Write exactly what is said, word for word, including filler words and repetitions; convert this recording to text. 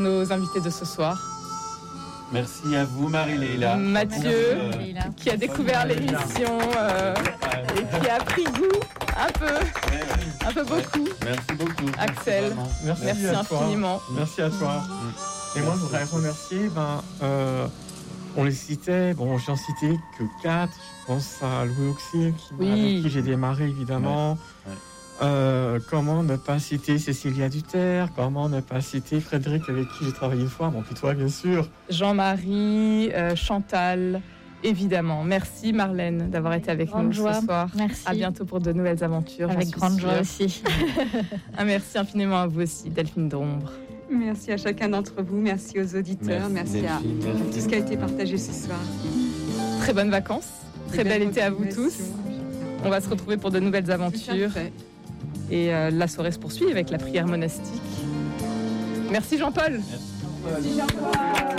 Nos invités de ce soir. Merci à vous, Marie-Léla. Mathieu, euh, qui a découvert l'émission euh, et qui a pris goût un peu, un peu beaucoup. Merci beaucoup. Axel, merci, merci infiniment. Toi. Merci à toi. Mmh. Et moi, je voudrais remercier, ben, euh, on les citait, bon, j'en citais que quatre. Je pense à Louis Auxil, qui, oui. avec qui j'ai démarré, évidemment. Ouais. Ouais. Euh, comment ne pas citer Cécilia Duterre, comment ne pas citer Frédéric avec qui j'ai travaillé une fois, bon puis toi bien sûr. Jean-Marie, euh, Chantal, évidemment. Merci Marlène d'avoir été avec grande nous joie. Ce soir. Merci. À bientôt pour de nouvelles aventures. Avec grande sûre. Joie aussi. Un merci infiniment à vous aussi, Delphine d'Ombre. Merci à chacun d'entre vous, merci aux auditeurs, merci, merci à merci. Tout ce qui a été partagé ce soir. Très bonnes vacances, très bel été à vous tous. On va se retrouver pour de nouvelles aventures. Et euh, la soirée se poursuit avec la prière monastique. Merci Jean-Paul. Merci, Merci Jean-Paul.